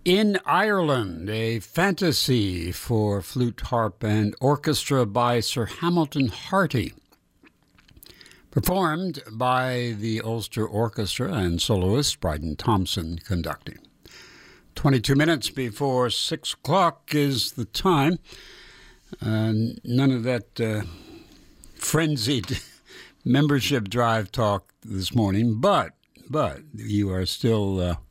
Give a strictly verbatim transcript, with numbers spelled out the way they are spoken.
In Ireland, a fantasy for flute, harp, and orchestra by Sir Hamilton Harty, performed by the Ulster Orchestra and soloist Bryden Thompson conducting. twenty-two minutes before six o'clock is the time. Uh, none of that uh, frenzied membership drive talk this morning, but but you are still uh,